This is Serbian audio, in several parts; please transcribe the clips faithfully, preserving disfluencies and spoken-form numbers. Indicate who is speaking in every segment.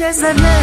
Speaker 1: zar ne?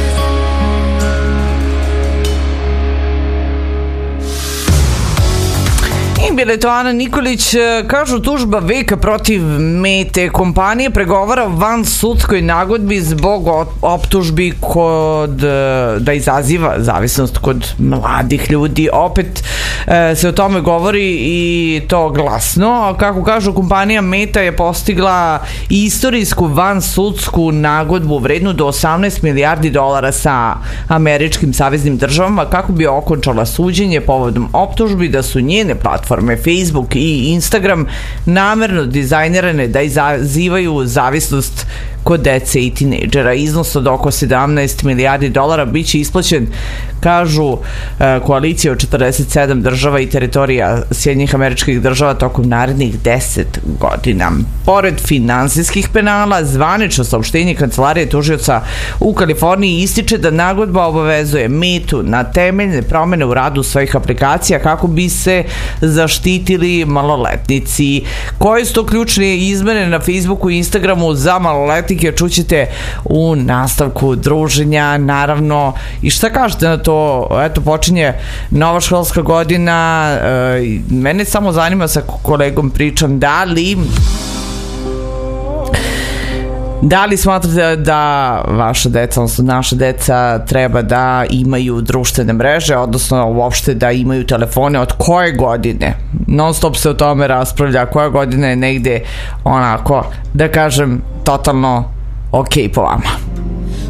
Speaker 2: Bila je to Ana Nikolić. Kažu tužba veka protiv Mete. Kompanija pregovara van sudskoj nagodbi zbog optužbi kod, da izaziva zavisnost kod mladih ljudi. Opet se o tome govori i to glasno. Kako kažu, kompanija Meta je postigla istorijsku van sudsku nagodbu vrednu do osamnaest milijardi dolara sa američkim saveznim državama kako bi okončala suđenje povodom optužbi da su njene platforme Facebook i Instagram namerno dizajnirane da izazivaju zavisnost kod dece i tinejdžera. Iznos od oko sedamnaest milijardi dolara biće isplaćen, kažu, koalicija od četrdeset sedam država i teritorija Sjedinjenih Američkih Država tokom narednih deset godina. Pored finansijskih penala, zvanično saopštenje Kancelarije tužioca u Kaliforniji ističe da nagodba obavezuje Metu na temeljne promene u radu svojih aplikacija kako bi se zaštitili maloletnici. Koje su to ključne izmene na Facebooku i Instagramu za maloletnike čućete u nastavku druženja, naravno. I šta kažete na to? Eto, počinje nova školska godina. E, mene samo zanima, sa kolegom pričam, da li da li smatrate da vaša deca, odnosno naša deca, treba da imaju društvene mreže, odnosno uopšte da imaju telefone, od koje godine? Non stop se o tome raspravlja, koja godina je negde onako, da kažem, totalno ok po vama.